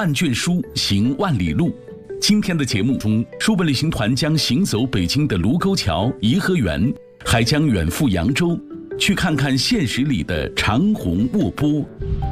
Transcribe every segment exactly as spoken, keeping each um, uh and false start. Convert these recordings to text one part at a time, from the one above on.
万卷书，行万里路。今天的节目中，书本旅行团将行走北京的卢沟桥、颐和园，还将远赴扬州，去看看现实里的长虹卧波。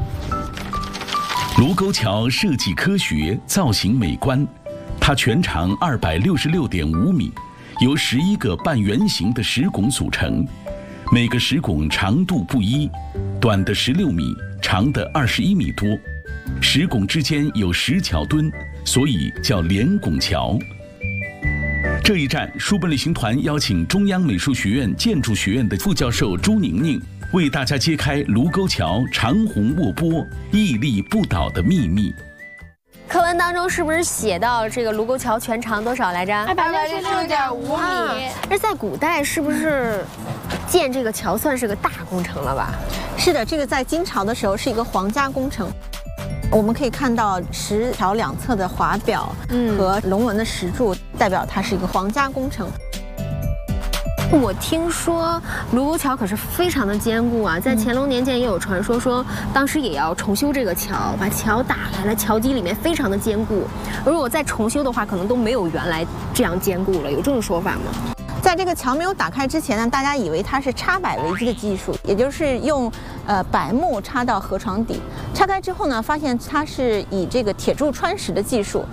卢沟桥设计科学，造型美观，它全长二百六十六点五米，由十一个半圆形的石拱组成，每个石拱长度不一，短的十六米，长的二十一米多。石拱之间有石桥墩，所以叫连拱桥。这一站，书本旅行团邀请中央美术学院建筑学院的副教授朱宁宁，为大家揭开卢沟桥长虹卧波、屹立不倒的秘密。 课文当中是不是写到这个卢沟桥全长多少来着？ 二百六十六点五米。 那在古代是不是建这个桥算是个大工程了吧？ 是的，这个在金朝的时候是一个皇家工程。我们可以看到石桥两侧的华表和龙纹的石柱，代表它是一个皇家工程。 我听说卢沟桥可是非常的坚固啊，在乾隆年间也有传说说，当时也要重修这个桥，把桥打开了，桥基里面非常的坚固。如果再重修的话，可能都没有原来这样坚固了，有这种说法吗？ 在这个桥没有打开之前呢，大家以为它是插柏为基的技术，也就是用呃柏木插到河床底。拆开之后呢，发现它是以这个铁柱穿石的技术。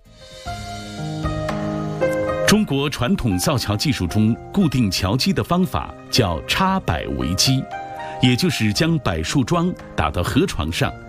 中国传统造桥技术中，固定桥基的方法叫插柏为基，也就是将柏树桩打到河床上，